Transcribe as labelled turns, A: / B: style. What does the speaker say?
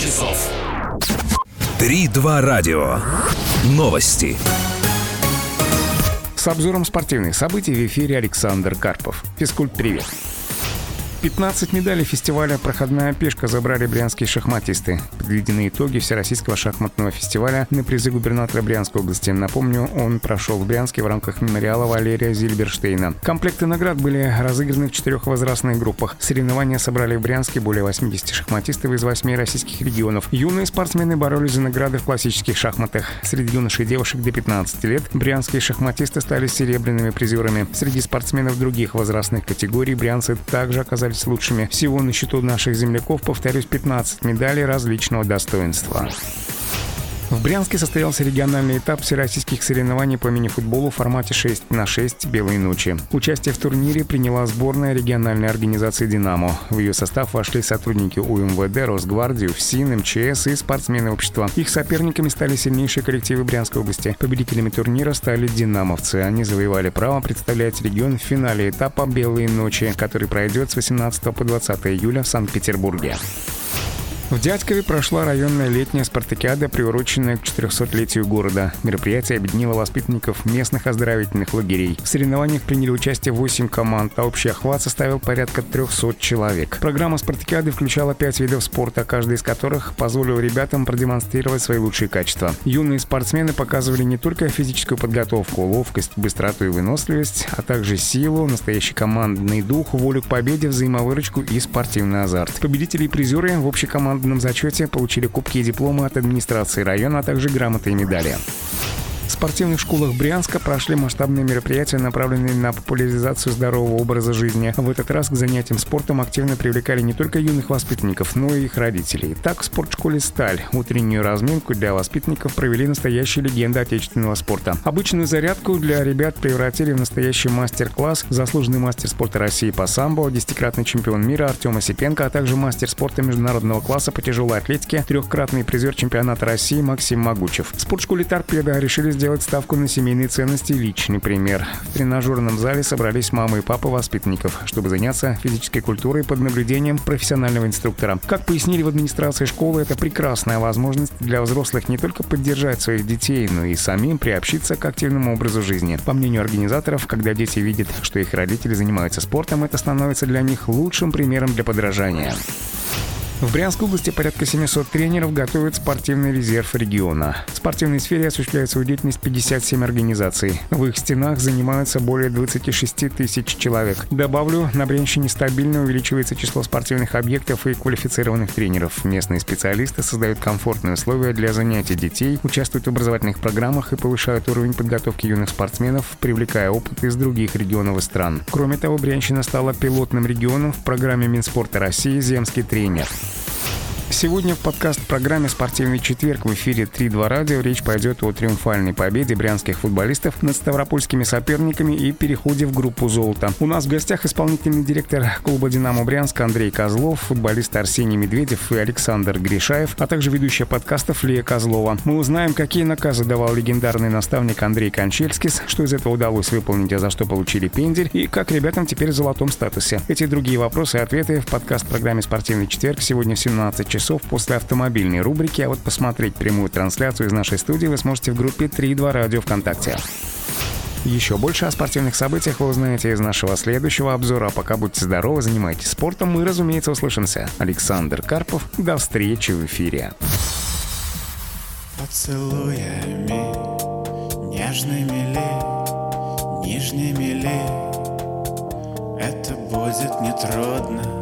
A: часов.
B: 3-2 радио. Новости.
C: С обзором спортивных событий в эфире Александр Карпов. Физкульт-привет. 15 медалей фестиваля «Проходная пешка» забрали брянские шахматисты. Подведены итоги Всероссийского шахматного фестиваля на призы губернатора Брянской области. Напомню, он прошел в Брянске в рамках мемориала Валерия Зильберштейна. Комплекты наград были разыграны в 4 возрастных группах. Соревнования собрали в Брянске более 80 шахматистов из 8 российских регионов. Юные спортсмены боролись за награды в классических шахматах. Среди юношей и девушек до 15 лет брянские шахматисты стали серебряными призерами. Среди спортсменов других возрастных категорий брянцы также оказались лучшими. Всего на счету наших земляков, повторюсь, 15 медалей различного достоинства. В Брянске состоялся региональный этап всероссийских соревнований по мини-футболу в формате 6х6 «Белые ночи». Участие в турнире приняла сборная региональной организации «Динамо». В ее состав вошли сотрудники УМВД, Росгвардии, ФСИН, МЧС и спортсмены общества. Их соперниками стали сильнейшие коллективы Брянской области. Победителями турнира стали «Динамовцы». Они завоевали право представлять регион в финале этапа «Белые ночи», который пройдет с 18 по 20 июля в Санкт-Петербурге. В Дядькове прошла районная летняя спартакиада, приуроченная к 400-летию города. Мероприятие объединило воспитанников местных оздоровительных лагерей. В соревнованиях приняли участие 8 команд, а общий охват составил порядка 300 человек. Программа спартакиады включала 5 видов спорта, каждый из которых позволил ребятам продемонстрировать свои лучшие качества. Юные спортсмены показывали не только физическую подготовку, ловкость, быстроту и выносливость, а также силу, настоящий командный дух, волю к победе, взаимовыручку и спортивный азарт. Победители и призеры в общекомандном зачете получили кубки и дипломы от администрации района, а также грамоты и медали. В спортивных школах Брянска прошли масштабные мероприятия, направленные на популяризацию здорового образа жизни. В этот раз к занятиям спортом активно привлекали не только юных воспитанников, но и их родителей. Так, в спортшколе «Сталь» утреннюю разминку для воспитанников провели настоящие легенды отечественного спорта. Обычную зарядку для ребят превратили в настоящий мастер-класс заслуженный мастер спорта России по самбо, 10-кратный чемпион мира Артем Осипенко, а также мастер спорта международного класса по тяжелой атлетике, 3-кратный призер чемпионата России Максим Могучев. В спортшколе «Торпедо» решили сделать ставку на семейные ценности и личный пример. В тренажерном зале собрались мамы и папы воспитанников, чтобы заняться физической культурой под наблюдением профессионального инструктора. Как пояснили в администрации школы, это прекрасная возможность для взрослых не только поддержать своих детей, но и самим приобщиться к активному образу жизни. По мнению организаторов, когда дети видят, что их родители занимаются спортом, это становится для них лучшим примером для подражания. В Брянской области порядка 700 тренеров готовят спортивный резерв региона. В спортивной сфере осуществляет свою деятельность 57 организаций. В их стенах занимаются более 26 тысяч человек. Добавлю, на Брянщине стабильно увеличивается число спортивных объектов и квалифицированных тренеров. Местные специалисты создают комфортные условия для занятий детей, участвуют в образовательных программах и повышают уровень подготовки юных спортсменов, привлекая опыт из других регионов и стран. Кроме того, Брянщина стала пилотным регионом в программе Минспорта России «Земский тренер». Сегодня в подкаст-программе «Спортивный четверг» в эфире 3-2 радио речь пойдет о триумфальной победе брянских футболистов над ставропольскими соперниками и переходе в группу «Золото». У нас в гостях исполнительный директор клуба «Динамо Брянск» Андрей Козлов, футболисты Арсений Медведев и Александр Гришаев, а также ведущая подкастов Лия Козлова. Мы узнаем, какие наказы давал легендарный наставник Андрей Кончельскис, что из этого удалось выполнить, а за что получили пендель, и как ребятам теперь в золотом статусе. Эти и другие вопросы и ответы в подкаст-программе «Спортивный четверг» сегодня в 17 часов после автомобильной рубрики, а вот посмотреть прямую трансляцию из нашей студии вы сможете в группе 3-2 радио ВКонтакте. Еще больше о спортивных событиях вы узнаете из нашего следующего обзора. А пока будьте здоровы, занимайтесь спортом, мы, разумеется, услышимся. Александр Карпов, до встречи в эфире.
D: Поцелуями нежными ли, нижними ли, это будет нетрудно.